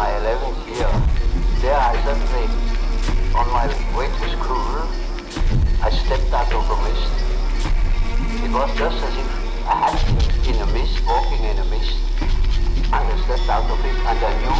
my 11th year. There I suddenly, on my way to school, I stepped out of a mist. It was just as if I had been in a mist, walking in a mist. And I stepped out of it and I knew